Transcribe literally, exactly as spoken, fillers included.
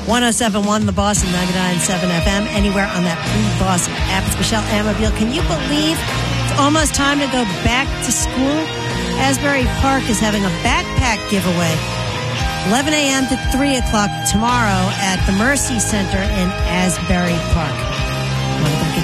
one oh seven point one The Boss and ninety-nine point seven F M, anywhere on that free Boss app. It's Michelle Amabile. Can you believe it's almost time to go back to school? Asbury Park is having a backpack giveaway. eleven a.m. to three o'clock tomorrow at the Mercy Center in Asbury Park. Want to get